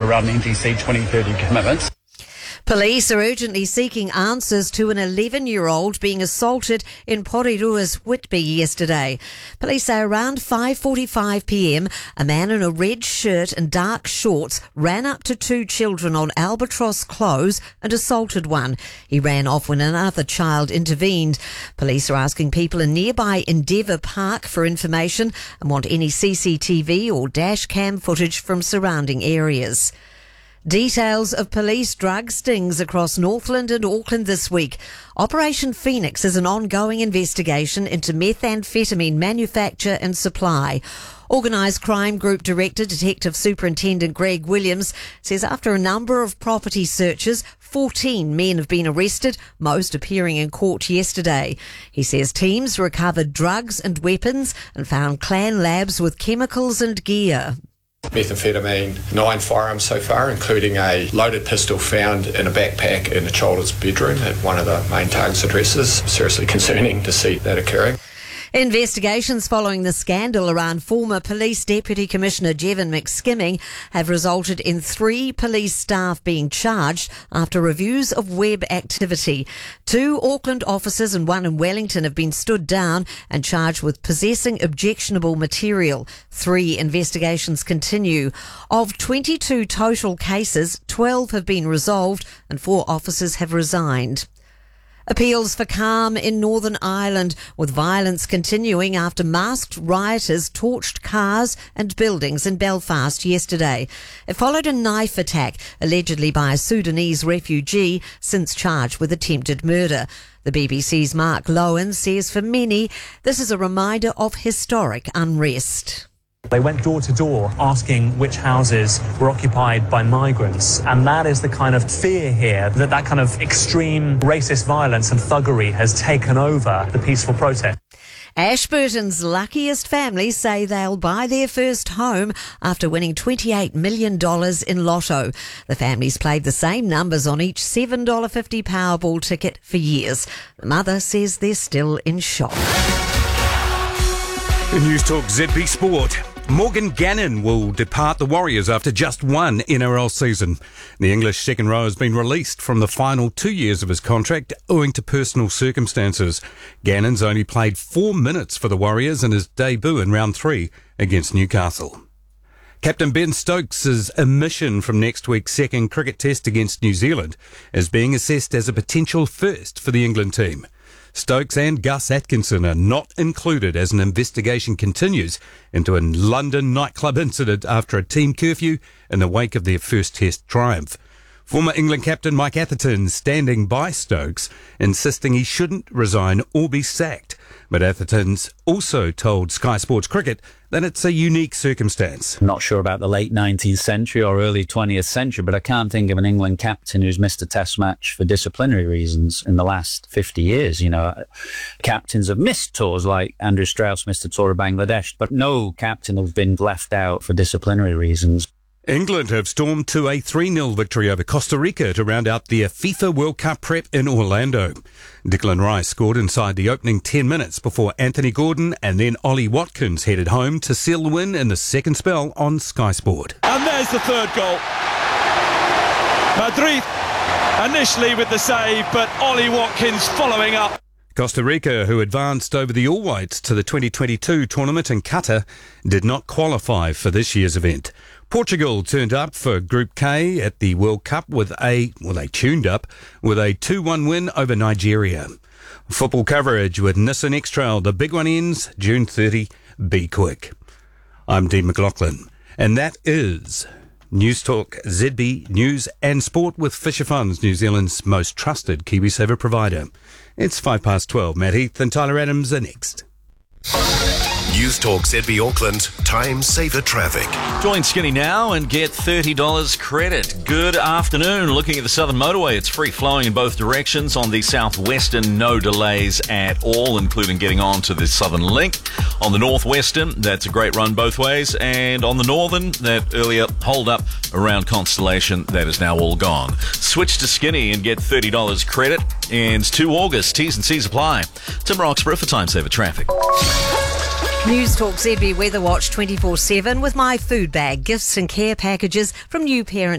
around NDC 2030 commitments. Police are urgently seeking answers to an 11-year-old being assaulted in Porerua's Whitby yesterday. Police say around 5:45pm, a man in a red shirt and dark shorts ran up to two children on Albatross Close and assaulted one. He ran off when another child intervened. Police are asking people in nearby Endeavour Park for information and want any CCTV or dash cam footage from surrounding areas. Details of police drug stings across Northland and Auckland this week. Operation Phoenix is an ongoing investigation into methamphetamine manufacture and supply. Organised Crime Group Director Detective Superintendent Greg Williams says after a number of property searches, 14 men have been arrested, most appearing in court yesterday. He says teams recovered drugs and weapons and found clan labs with chemicals and gear. Methamphetamine, 9 firearms so far, including a loaded pistol found in a backpack in a child's bedroom at one of the main target's addresses. Seriously concerning to see that occurring. Investigations following the scandal around former Police Deputy Commissioner Jevon McSkimming have resulted in 3 police staff being charged after reviews of web activity. 2 Auckland officers and 1 in Wellington have been stood down and charged with possessing objectionable material. 3 investigations continue. Of 22 total cases, 12 have been resolved and 4 officers have resigned. Appeals for calm in Northern Ireland, with violence continuing after masked rioters torched cars and buildings in Belfast yesterday. It followed a knife attack, allegedly by a Sudanese refugee, since charged with attempted murder. The BBC's Mark Lowen says for many, this is a reminder of historic unrest. They went door to door asking which houses were occupied by migrants, and that is the kind of fear here that kind of extreme racist violence and thuggery has taken over the peaceful protest. Ashburton's luckiest families say they'll buy their first home after winning $28 million in Lotto. The families played the same numbers on each $7.50 Powerball ticket for years. The mother says they're still in shock. In News Talk ZB Sport, Morgan Gannon will depart the Warriors after just one NRL season. The English second row has been released from the final 2 years of his contract owing to personal circumstances. Gannon's only played 4 minutes for the Warriors in his debut in round 3 against Newcastle. Captain Ben Stokes' omission from next week's second cricket test against New Zealand is being assessed as a potential first for the England team. Stokes and Gus Atkinson are not included as an investigation continues into a London nightclub incident after a team curfew in the wake of their first test triumph. Former England captain Mike Atherton standing by Stokes, insisting he shouldn't resign or be sacked. But Atherton's also told Sky Sports Cricket that it's a unique circumstance. I'm not sure about the late 19th century or early 20th century, but I can't think of an England captain who's missed a test match for disciplinary reasons in the last 50 years. You know, captains have missed tours, like Andrew Strauss missed a tour of Bangladesh, but no captain has been left out for disciplinary reasons. England have stormed to a 3-0 victory over Costa Rica to round out their FIFA World Cup prep in Orlando. Declan Rice scored inside the opening 10 minutes before Anthony Gordon and then Ollie Watkins headed home to seal the win in the second spell on Sky Sport. And there's the third goal. Madrid initially with the save, but Ollie Watkins following up. Costa Rica, who advanced over the All Whites to the 2022 tournament in Qatar, did not qualify for this year's event. Portugal turned up for Group K at the World Cup they tuned up with a 2-1 win over Nigeria. Football coverage with Nissan X-Trail. The big one ends June 30. Be quick. I'm Dean McLaughlin, and that is News Talk ZB News and Sport with Fisher Funds, New Zealand's most trusted KiwiSaver provider. It's 12:05. Matt Heath and Tyler Adams are next. News Talk ZB Auckland, time saver traffic. Join Skinny now and get $30 credit. Good afternoon. Looking at the Southern Motorway, it's free flowing in both directions. On the Southwestern, no delays at all, including getting on to the Southern Link. On the Northwestern, that's a great run both ways. And on the Northern, that earlier hold up around Constellation, that is now all gone. Switch to Skinny and get $30 credit. Ends 2 August. T's and C's apply. Tim Roxburgh for time saver traffic. News Talk ZB Weather Watch 24/7 with My Food Bag, gifts and care packages from new parents.